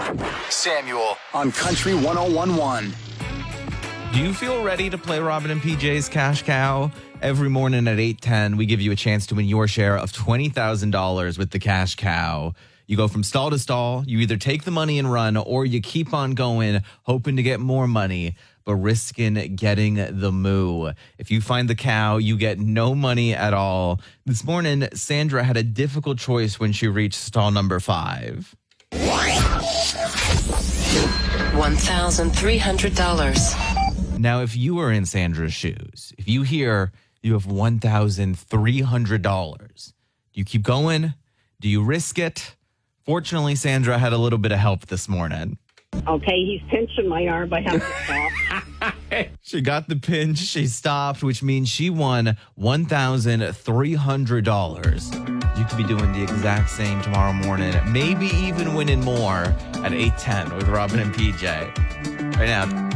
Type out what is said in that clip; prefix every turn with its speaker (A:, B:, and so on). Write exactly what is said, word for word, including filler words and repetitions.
A: Samuel on Country one oh one point one.
B: Do you feel ready to play Robin and P J's Cash Cow? Every morning at eight ten, we give you a chance to win your share of twenty thousand dollars with the Cash Cow. You go from stall to stall. You either take the money and run, or you keep on going, hoping to get more money, but risking getting the moo. If you find the cow, you get no money at all. This morning, Sandra had a difficult choice when she reached stall number five.
C: one thousand three hundred dollars.
B: Now, if you are in Sandra's shoes, if you hear you have one thousand three hundred dollars, do you keep going? Do you risk it? Fortunately, Sandra had a little bit of help this morning.
D: Okay, he's pinching my arm. I have to stop.
B: She got the pinch. She stopped, which means she won one thousand three hundred dollars. You could be doing the exact same tomorrow morning, maybe even winning more at eight ten with Robin and P J. Right now,